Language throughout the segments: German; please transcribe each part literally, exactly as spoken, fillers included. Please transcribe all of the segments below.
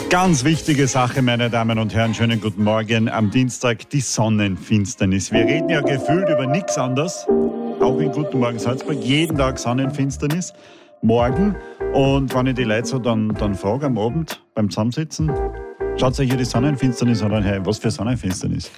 Ganz wichtige Sache, meine Damen und Herren. Schönen guten Morgen. Am Dienstag die Sonnenfinsternis. Wir reden ja gefühlt über nichts anderes. Auch in Guten Morgen Salzburg. Jeden Tag Sonnenfinsternis. Morgen. Und wenn ich die Leute so dann, dann frage am Abend beim Zusammensitzen, schaut euch hier die Sonnenfinsternis an. Hey, was für Sonnenfinsternis?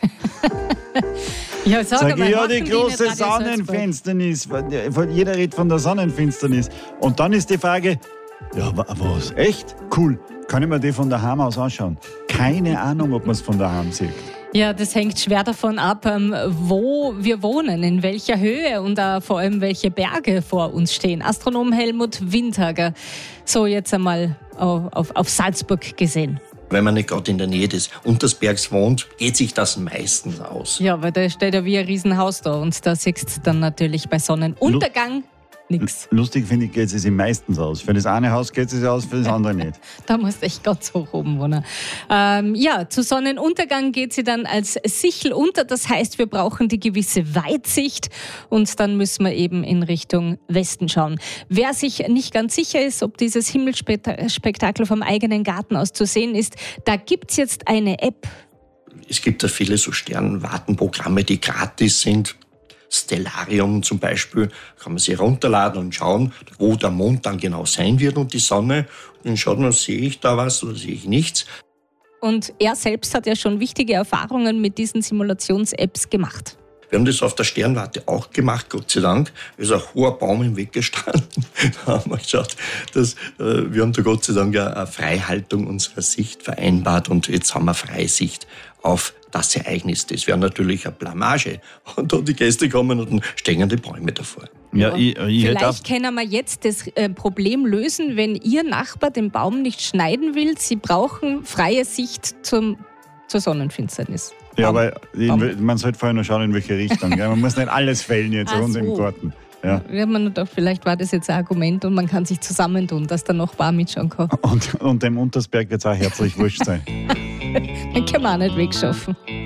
Ja, sag, sag mal, ich, ja, die machen große nicht Radio Sonnenfinsternis. Jeder redet von der Sonnenfinsternis. Und dann ist die Frage, ja, was? Echt? Cool. Kann ich mir die von daheim aus anschauen? Keine Ahnung, ob man es von daheim sieht. Ja, das hängt schwer davon ab, wo wir wohnen, in welcher Höhe und auch vor allem welche Berge vor uns stehen. Astronom Helmut Windhager, so jetzt einmal auf, auf, auf Salzburg gesehen. Wenn man nicht gerade in der Nähe des Untersbergs wohnt, geht sich das meistens aus. Ja, weil da steht ja wie ein Riesenhaus da und da siehst du dann natürlich bei Sonnenuntergang nichts. Lustig finde ich, geht es sich meistens aus. Für das eine Haus geht es sich aus, für das andere nicht. Da musst du echt ganz hoch oben wohnen. Ähm, ja, zu Sonnenuntergang geht sie dann als Sichel unter. Das heißt, wir brauchen die gewisse Weitsicht und dann müssen wir eben in Richtung Westen schauen. Wer sich nicht ganz sicher ist, ob dieses Himmelsspektakel vom eigenen Garten aus zu sehen ist, da gibt's jetzt eine App. Es gibt ja viele so Sternwartenprogramme, die gratis sind. Stellarium zum Beispiel, kann man sich herunterladen und schauen, wo der Mond dann genau sein wird und die Sonne. Und dann schaut man, sehe ich da was oder sehe ich nichts. Und er selbst hat ja schon wichtige Erfahrungen mit diesen Simulations-Apps gemacht. Wir haben das auf der Sternwarte auch gemacht, Gott sei Dank. Da ist ein hoher Baum im Weg gestanden. Da haben wir geschaut, dass, äh, wir haben da Gott sei Dank eine Freihaltung unserer Sicht vereinbart und jetzt haben wir Freisicht auf das Ereignis. Das wäre natürlich eine Blamage. Und dann die Gäste kommen und dann stehen die Bäume davor. Ja, ich, ich Vielleicht können wir jetzt das äh, Problem lösen, wenn Ihr Nachbar den Baum nicht schneiden will. Sie brauchen freie Sicht zum, zur Sonnenfinsternis. Ja, weil man sollte vorher noch schauen, in welche Richtung. Gell? Man muss nicht alles fällen jetzt rund so. Im Garten. Ja. Ja, man gedacht, vielleicht war das jetzt ein Argument und man kann sich zusammentun, dass der Nachbar mitschauen kann. Und, und dem Untersberg wird es auch herzlich wurscht sein. Den kann man auch nicht wegschaffen.